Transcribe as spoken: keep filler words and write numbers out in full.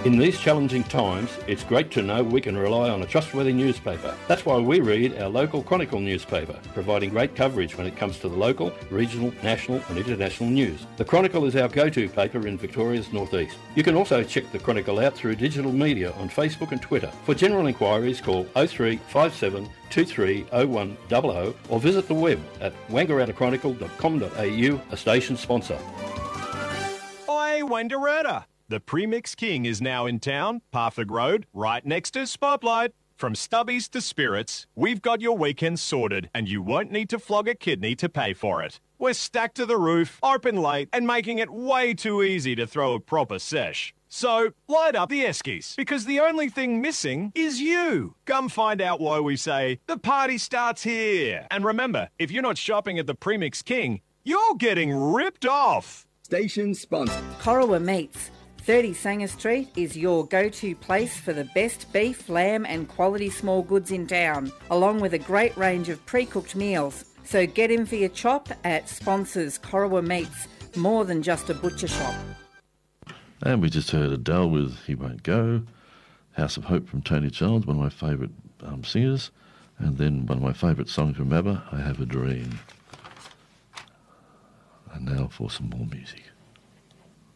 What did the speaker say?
In these challenging times, it's great to know we can rely on a trustworthy newspaper. That's why we read our local Chronicle newspaper, providing great coverage when it comes to the local, regional, national and international news. The Chronicle is our go-to paper in Victoria's northeast. You can also check the Chronicle out through digital media on Facebook and Twitter. For general inquiries, call oh three five seven two three oh one hundred or visit the web at wangaratta chronicle dot com dot a u, a station sponsor. Oi, Wangaratta! The Premix King is now in town, Parford Road, right next to Spotlight. From stubbies to spirits, we've got your weekend sorted and you won't need to flog a kidney to pay for it. We're stacked to the roof, open late and making it way too easy to throw a proper sesh. So, light up the Eskies, because the only thing missing is you. Come find out why we say, the party starts here. And remember, if you're not shopping at the Premix King, you're getting ripped off. Station sponsor. Corowa Meats. thirty Sanger Street is your go-to place for the best beef, lamb and quality small goods in town, along with a great range of pre-cooked meals. So get in for your chop at sponsors Corowa Meats, more than just a butcher shop. And we just heard Adele with He Won't Go, House of Hope from Tony Childs, one of my favourite um, singers, and then one of my favourite songs from ABBA, I Have a Dream. And now for some more music.